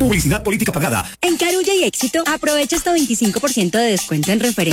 Publicidad política pagada. En Carulla y Éxito, aprovecha hasta 25% de descuento en referencia